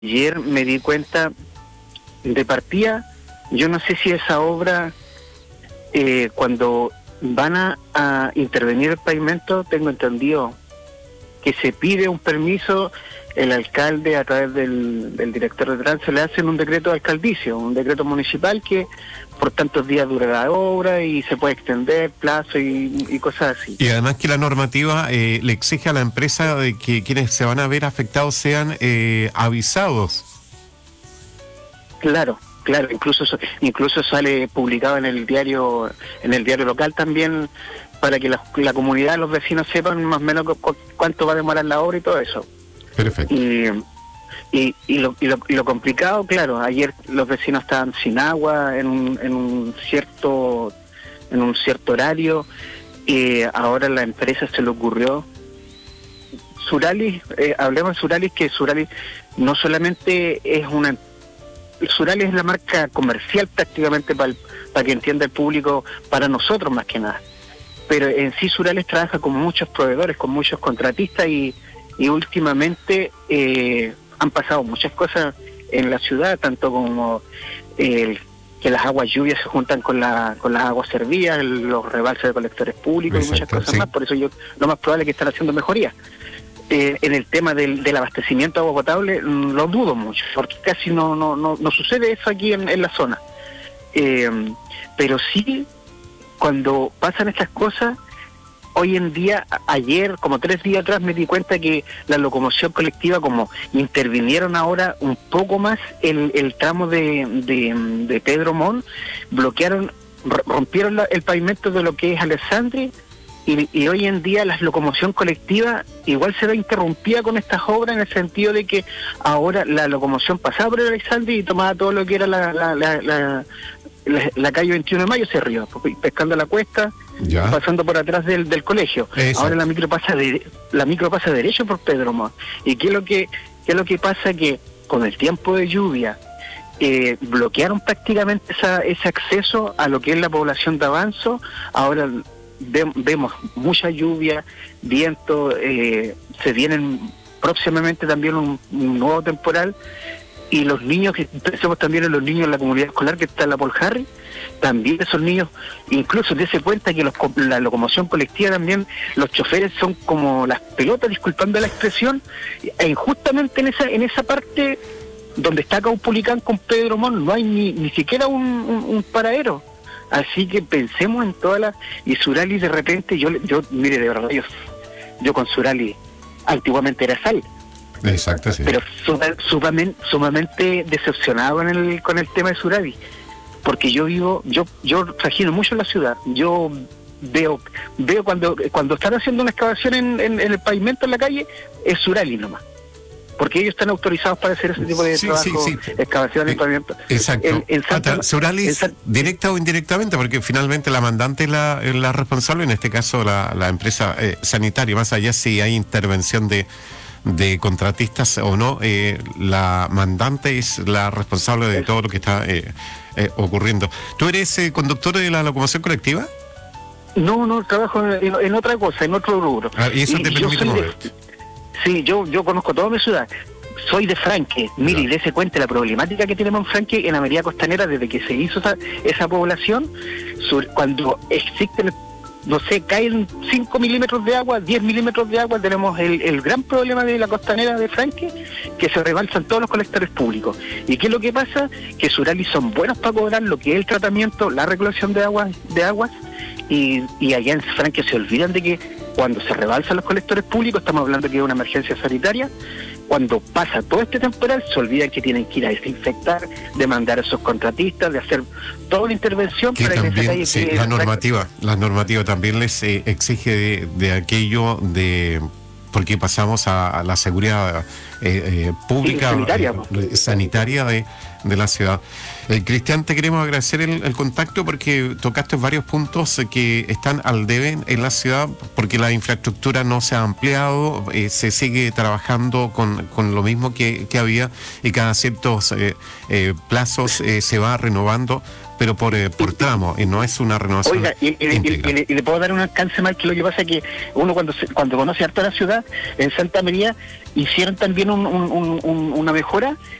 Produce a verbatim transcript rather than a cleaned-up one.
Ayer me di cuenta, de partida, yo no sé si esa obra, eh, cuando van a, a intervenir el pavimento, tengo entendido que se pide un permiso, el alcalde a través del, del director de tránsito le hacen un decreto alcaldicio, un decreto municipal que por tantos días dura la obra y se puede extender plazo y, y cosas así. Y además que la normativa eh, le exige a la empresa de que quienes se van a ver afectados sean eh, avisados. Claro, claro, incluso incluso sale publicado en el diario en el diario local también, para que la, la comunidad, los vecinos sepan más o menos cu, cu, cuánto va a demorar la obra y todo eso. Perfecto. Y, y, y, lo, y, lo, y lo complicado, claro, ayer los vecinos estaban sin agua en un, en un cierto en un cierto horario, y ahora la empresa se le ocurrió. Suralis, eh, hablemos de Suralis, que Suralis no solamente es una... Suralis es la marca comercial prácticamente para para que entienda el público, para nosotros más que nada. Pero en sí Suralis trabaja con muchos proveedores, con muchos contratistas y, y últimamente eh, han pasado muchas cosas en la ciudad, tanto como eh, que las aguas lluvias se juntan con la con las aguas servidas, los rebalses de colectores públicos. Exacto, y muchas cosas sí. más. Por eso yo lo más probable es que están haciendo mejorías. Eh, en el tema del, del abastecimiento de agua potable mmm, lo dudo mucho, porque casi no no no, no sucede eso aquí en, en la zona. Eh, pero sí, cuando pasan estas cosas, hoy en día, ayer, como tres días atrás, me di cuenta que la locomoción colectiva, como intervinieron ahora un poco más el, el tramo de, de, de Pedro Montt, bloquearon, rompieron la, el pavimento de lo que es Alessandri. Y, y hoy en día la locomoción colectiva igual se ve interrumpida con estas obras, en el sentido de que ahora la locomoción pasaba por el Alessandri y tomaba todo lo que era la la, la, la, la, la calle veintiuno de mayo hacia arriba, pescando la cuesta, ya. pasando por atrás del, del colegio. Eso. Ahora la micro pasa de, la micro pasa derecho por Pedro Montt. ¿Y qué es lo que qué es lo que pasa? Que con el tiempo de lluvia eh, bloquearon prácticamente esa, ese acceso a lo que es la población de Avanzo. Ahora vemos mucha lluvia, viento, eh, se vienen próximamente también un, un nuevo temporal, y los niños, que pensemos también en los niños de la comunidad escolar que está en la Paul Harris, también esos niños, incluso dése cuenta que los, la locomoción colectiva también, los choferes son como las pelotas, disculpando la expresión, e justamente en esa en esa parte donde está Caupolicán con Pedro Montt no hay ni, ni siquiera un, un, un paradero. Así que pensemos en todas las... Y Suralis de repente, yo, yo mire, de verdad, yo, yo con Suralis antiguamente era sal. Exacto, sí. Pero sumamente, sumamente decepcionado con el, con el tema de Suralis. Porque yo vivo, yo yo trajino mucho en la ciudad. Yo veo veo cuando cuando están haciendo una excavación en, en, en el pavimento en la calle, es Suralis nomás. Porque ellos están autorizados para hacer ese tipo de sí, trabajo, sí, sí. excavación y pavimento. Exacto. En, en Santa, Suralis, San... directa o indirectamente, porque finalmente la mandante es la, es la responsable, en este caso la, la empresa eh, sanitaria, más allá si hay intervención de, de contratistas o no, eh, la mandante es la responsable de todo lo que está eh, eh, ocurriendo. ¿Tú eres eh, conductor de la locomoción colectiva? No, no, trabajo en, en otra cosa, en otro rubro. Ah, ¿y eso y, te permite mover? Sí, yo yo conozco toda mi ciudad. Soy de Franque. Mire, y dése cuenta la problemática que tenemos en Franque, en la Avenida Costanera, desde que se hizo esa, esa población. Sur, cuando existen, no sé, caen cinco milímetros de agua, diez milímetros de agua, tenemos el, el gran problema de la Costanera de Franque, que se rebalsan todos los colectores públicos. ¿Y qué es lo que pasa? Que Suralis son buenos para cobrar lo que es el tratamiento, la recolección de aguas, de aguas y, y allá en Franque se olvidan de que cuando se rebalsan los colectores públicos, estamos hablando que es una emergencia sanitaria, cuando pasa todo este temporal, se olvidan que tienen que ir a desinfectar, de mandar a esos contratistas, de hacer toda una intervención que para también, que esa calle sí, la normativa, la normativa también les eh, exige de, de aquello de... porque pasamos a, a la seguridad eh, eh, pública, sí, sanitaria, eh, sanitaria de, de la ciudad. Eh, Cristian, te queremos agradecer el, el contacto porque tocaste varios puntos eh, que están al debe en la ciudad, porque la infraestructura no se ha ampliado, eh, se sigue trabajando con, con lo mismo que, que había, y cada ciertos eh, eh, plazos eh, se va renovando pero por eh, por tramo, y no es una renovación. Oiga, y, y, y, y, y le puedo dar un alcance más, que lo que pasa es que uno cuando se, cuando conoce harto la ciudad, en Santa María hicieron también un, un, un, una mejora